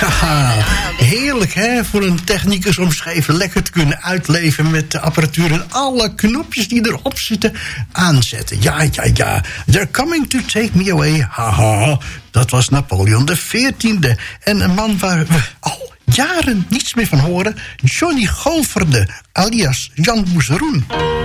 Haha, heerlijk hè, voor een technicus om even lekker te kunnen uitleven met de apparatuur en alle knopjes die erop zitten aanzetten. Ja. They're coming to take me away. Haha, dat was Napoleon XIV. En een man waar we al jaren niets meer van horen, Johnny Goverde, alias Jan Boezeroen.